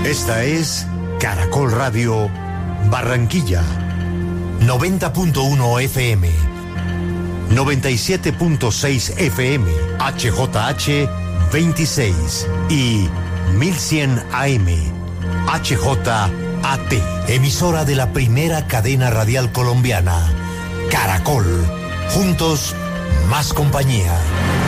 Esta es Caracol Radio Barranquilla, 90.1 FM, 97.6 FM, HJH 26 y 1100 AM, HJAT, emisora de la primera cadena radial colombiana, Caracol. Juntos, más compañía.